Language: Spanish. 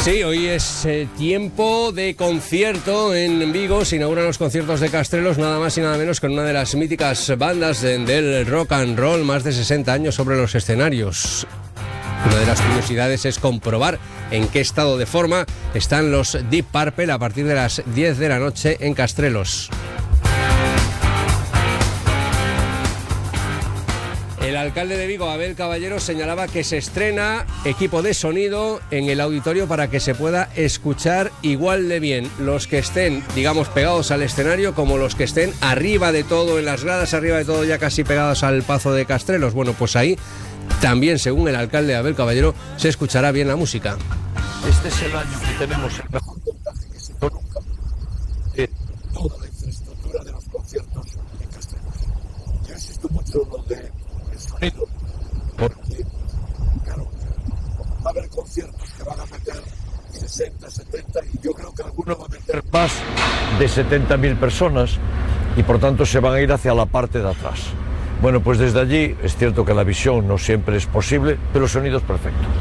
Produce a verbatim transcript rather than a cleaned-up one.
Sí, hoy es eh, tiempo de concierto en Vigo. Se inauguran los conciertos de Castrelos, nada más y nada menos con una de las míticas bandas de, del rock and roll, más de sesenta años sobre los escenarios. Una de las curiosidades es comprobar en qué estado de forma están los Deep Purple a partir de las diez de la noche en Castrelos. El alcalde de Vigo, Abel Caballero, señalaba que se estrena equipo de sonido en el auditorio para que se pueda escuchar igual de bien los que estén, digamos, pegados al escenario como los que estén arriba de todo, en las gradas, arriba de todo, ya casi pegados al Pazo de Castrelos. Bueno, pues ahí también, según el alcalde Abel Caballero, se escuchará bien la música. Este es el año que tenemos el mejor montaje que se hizo nunca de toda la infraestructura de los conciertos en Castrelos. Yo insisto mucho en lo de sonido, porque, claro, va a haber conciertos que van a meter sesenta, setenta, y yo creo que alguno va a meter más de setenta mil personas, y por tanto se van a ir hacia la parte de atrás. Bueno, pues desde allí es cierto que la visión no siempre es posible, pero el sonido es perfecto.